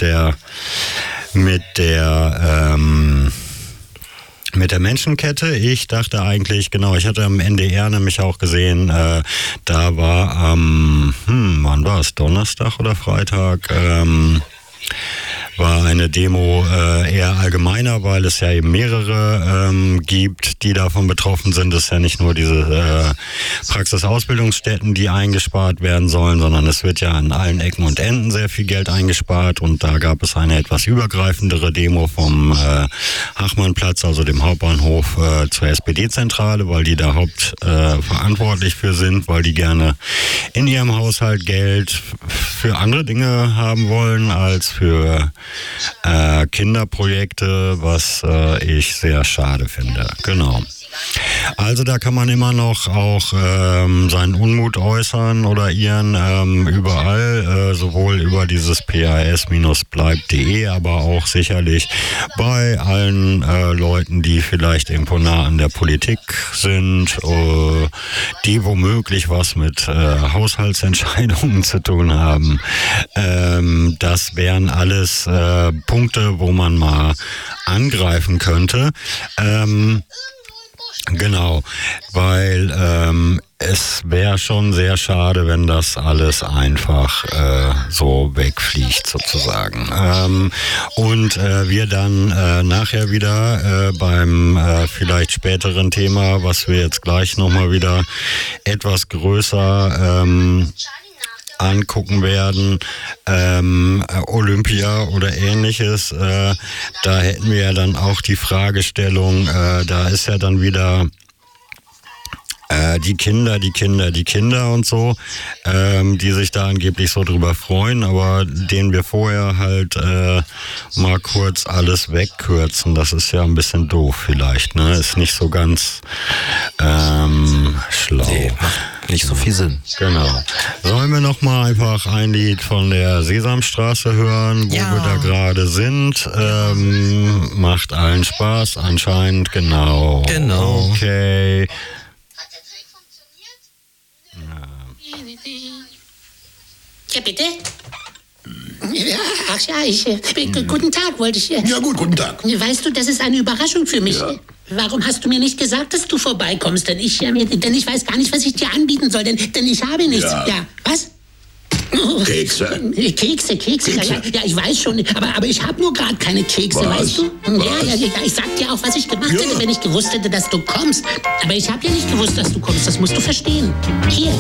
mit der Menschenkette. Ich dachte eigentlich, genau, ich hatte am NDR nämlich auch gesehen, da war am, wann war es, Donnerstag oder Freitag, war eine Demo eher allgemeiner, weil es ja eben mehrere gibt, die davon betroffen sind. Es ist ja nicht nur diese Praxisausbildungsstätten, die eingespart werden sollen, sondern es wird ja an allen Ecken und Enden sehr viel Geld eingespart. Und da gab es eine etwas übergreifendere Demo vom Hachmannplatz, also dem Hauptbahnhof, zur SPD-Zentrale, weil die da hauptverantwortlich für sind, weil die gerne in ihrem Haushalt Geld für andere Dinge haben wollen als für Kinderprojekte, was ich sehr schade finde. Genau. Also da kann man immer noch auch seinen Unmut äußern oder ihren überall, sowohl über dieses PAS-bleibt.de, aber auch sicherlich bei allen Leuten, die vielleicht irgendwo nah an der Politik sind, die womöglich was mit Haushaltsentscheidungen zu tun haben. Das wären alles Punkte, wo man mal angreifen könnte. Genau, weil es wäre schon sehr schade, wenn das alles einfach so wegfliegt sozusagen. Und wir dann nachher wieder beim vielleicht späteren Thema, was wir jetzt gleich nochmal wieder etwas größer angucken werden, Olympia oder ähnliches, da hätten wir ja dann auch die Fragestellung, da ist ja dann wieder die Kinder und so, die sich da angeblich so drüber freuen, aber denen wir vorher halt mal kurz alles wegkürzen. Das ist ja ein bisschen doof vielleicht, ne? Ist nicht so ganz schlau. Nee, macht nicht so viel Sinn. Genau. Sollen wir noch mal einfach ein Lied von der Sesamstraße hören, wo wir da gerade sind? Macht allen Spaß anscheinend, genau. Genau. Okay. Ja, bitte? Ja, ach ja, guten Tag, wollte ich. Ja gut, guten Tag. Weißt du, das ist eine Überraschung für mich. Ja. Warum hast du mir nicht gesagt, dass du vorbeikommst? Denn ich weiß gar nicht, was ich dir anbieten soll, denn ich habe nichts. Ja, was? Kekse. Kekse. Ja, ich weiß schon, aber ich habe nur gerade keine Kekse, Was? weißt du? Ja, ich sag dir auch, was ich gemacht hätte, wenn ich gewusst hätte, dass du kommst. Aber ich habe ja nicht gewusst, dass du kommst, das musst du verstehen. Hier.